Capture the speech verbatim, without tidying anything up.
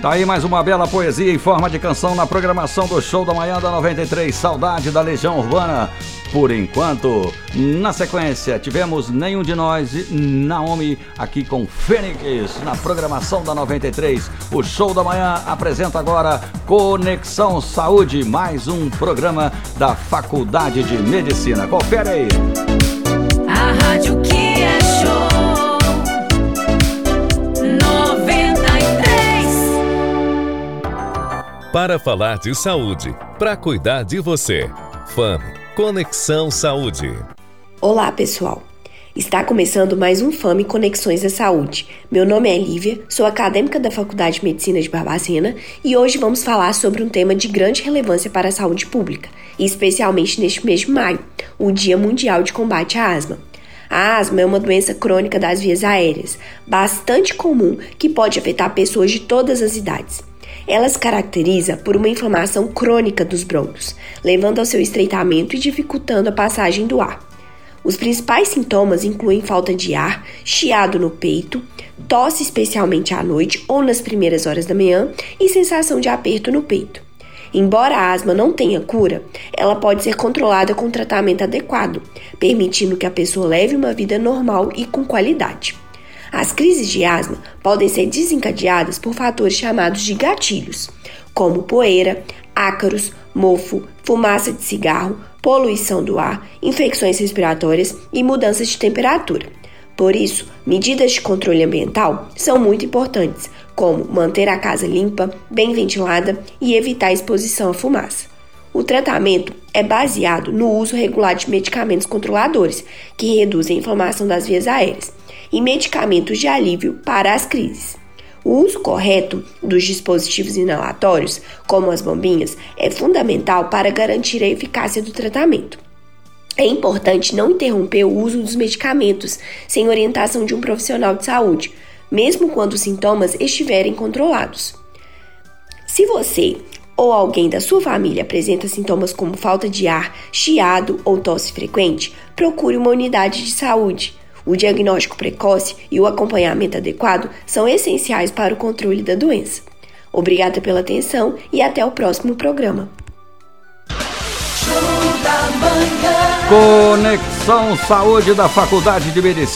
Tá aí mais uma bela poesia em forma de canção na programação do Show da Manhã da noventa e três. Saudade da Legião Urbana. Por enquanto, na sequência, tivemos Nenhum de Nós e Naomi aqui com Fênix na programação da noventa e três. O Show da Manhã apresenta agora Conexão Saúde, mais um programa da Faculdade de Medicina. Confere aí. A rádio que é show noventa e três. Para falar de saúde, para cuidar de você. F A M Conexão Saúde. Olá, pessoal. Está começando mais um F A M Conexões da Saúde. Meu nome é Lívia, sou acadêmica da Faculdade de Medicina de Barbacena e hoje vamos falar sobre um tema de grande relevância para a saúde pública, especialmente neste mês de maio, o Dia Mundial de Combate à Asma. A asma é uma doença crônica das vias aéreas, bastante comum que pode afetar pessoas de todas as idades. Ela se caracteriza por uma inflamação crônica dos brônquios, levando ao seu estreitamento e dificultando a passagem do ar. Os principais sintomas incluem falta de ar, chiado no peito, tosse especialmente à noite ou nas primeiras horas da manhã e sensação de aperto no peito. Embora a asma não tenha cura, ela pode ser controlada com tratamento adequado, permitindo que a pessoa leve uma vida normal e com qualidade. As crises de asma podem ser desencadeadas por fatores chamados de gatilhos, como poeira, ácaros, mofo, fumaça de cigarro, poluição do ar, infecções respiratórias e mudanças de temperatura. Por isso, medidas de controle ambiental são muito importantes, como manter a casa limpa, bem ventilada e evitar a exposição à fumaça. O tratamento é baseado no uso regular de medicamentos controladores, que reduzem a inflamação das vias aéreas, e medicamentos de alívio para as crises. O uso correto dos dispositivos inalatórios, como as bombinhas, é fundamental para garantir a eficácia do tratamento. É importante não interromper o uso dos medicamentos sem orientação de um profissional de saúde, mesmo quando os sintomas estiverem controlados. Se você ou alguém da sua família apresenta sintomas como falta de ar, chiado ou tosse frequente, procure uma unidade de saúde. O diagnóstico precoce e o acompanhamento adequado são essenciais para o controle da doença. Obrigada pela atenção e até o próximo programa. Conexão Saúde da Faculdade de Medicina.